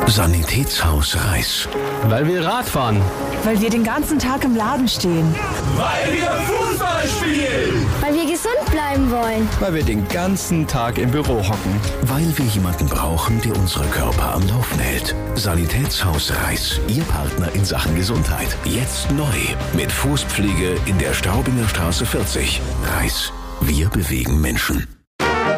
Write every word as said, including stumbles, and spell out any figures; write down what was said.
Sanitätshaus Reis. Weil wir Rad fahren. Weil wir den ganzen Tag im Laden stehen. Weil wir Fußball spielen. Weil wir gesund bleiben wollen. Weil wir den ganzen Tag im Büro hocken. Weil wir jemanden brauchen, der unsere Körper am Laufen hält. Sanitätshaus Reis, Ihr Partner in Sachen Gesundheit. Jetzt neu mit Fußpflege in der Straubinger Straße vierzig. Reis, wir bewegen Menschen.